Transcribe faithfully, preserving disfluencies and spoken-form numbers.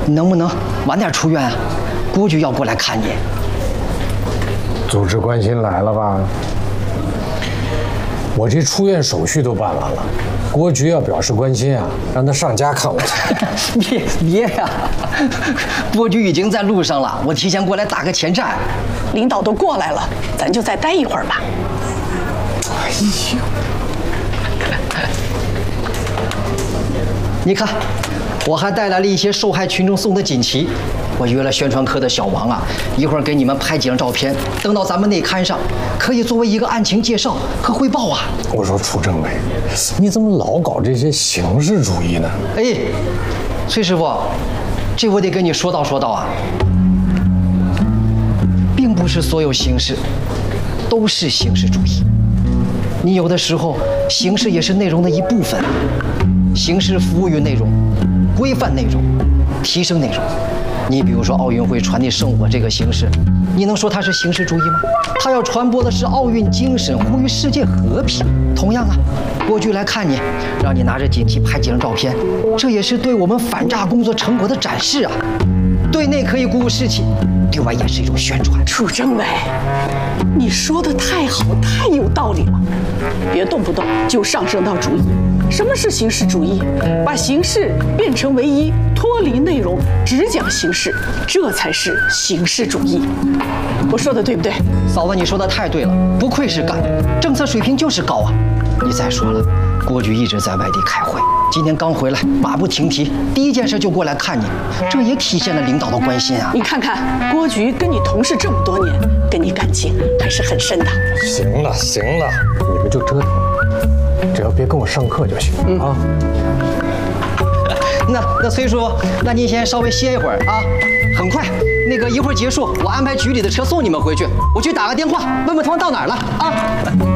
你能不能晚点出院啊？国局要过来看你。 组织关心来了吧？我这出院手续都办完了，国局要表示关心啊，让他上家看我去。 别别呀，国局已经在路上了，我提前过来打个前站。 领导都过来了，咱就再待一会儿吧。 哎呦， 你看，我还带来了一些受害群众送的锦旗。我约了宣传科的小王啊，一会儿给你们拍几张照片，登到咱们内刊上，可以作为一个案情介绍和汇报啊。 我说楚政委，你怎么老搞这些形式主义呢？ 哎，崔师傅，这我得跟你说道说道啊，并不是所有形式都是形式主义，你有的时候形式也是内容的一部分，形式服务于内容，规范内容，提升内容。你比如说奥运会传递圣火这个形式，你能说它是形式主义吗？它要传播的是奥运精神，呼吁世界和平。同样啊，国局来看你，让你拿着锦旗拍几张照片，这也是对我们反诈工作成果的展示啊。对内可以鼓舞士气，对外也是一种宣传。 楚政委，你说的太好，太有道理了，别动不动就上升到主义。什么是形式主义？把形式变成唯一，脱离内容，只讲形式，这才是形式主义。我说的对不对？ 嫂子，你说的太对了，不愧是干，政策水平就是高啊。你再说了，国局一直在外地开会，今天刚回来，马不停蹄，第一件事就过来看你，这也体现了领导的关心啊。 你看看，郭局跟你同事这么多年，跟你感情还是很深的。 行了行了，你们就折腾，只要别跟我上课就行、嗯、啊。 那那崔叔，那您先稍微歇一会儿啊，很快，那个一会儿结束，我安排局里的车送你们回去。我去打个电话，问问他们到哪儿了啊。